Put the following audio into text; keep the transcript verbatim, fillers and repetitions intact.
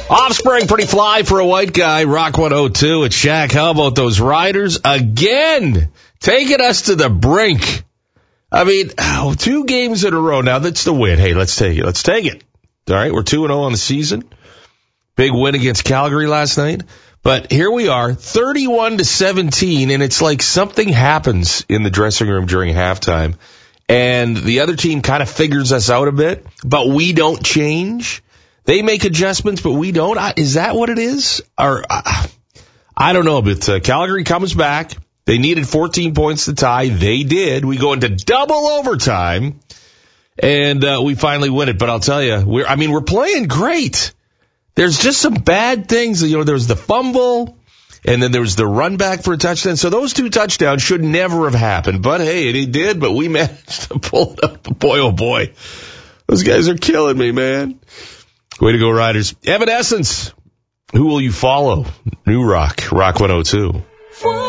Offspring, pretty fly for a white guy. Rock one oh two at Shaq. How about those Riders again? Taking us to the brink. I mean, oh, two games in a row. Now, that's the win. Hey, let's take it. Let's take it. All right, we're two and oh on the season. Big win against Calgary last night. But here we are, thirty-one to seventeen, and it's like something happens in the dressing room during halftime. And the other team kind of figures us out a bit, but we don't change. They make adjustments, but we don't. Is that what it is? Or uh, I don't know, but uh, Calgary comes back. They needed fourteen points to tie. They did. We go into double overtime, and uh, we finally win it. But I'll tell you, we're, I mean, we're playing great. There's just some bad things. You know, there was the fumble, and then there was the run back for a touchdown. So those two touchdowns should never have happened. But, hey, it did, but we managed to pull it up. Boy, oh, boy. Those guys are killing me, man. Way to go, Riders. Evanescence. Who will you follow? New Rock. Rock one oh two.